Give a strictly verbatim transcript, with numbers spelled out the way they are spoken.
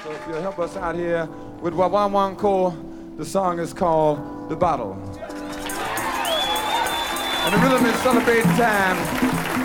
So if you'll help us out here with Wawanwanko, the song is called The Bottle. And the rhythm is celebrating time.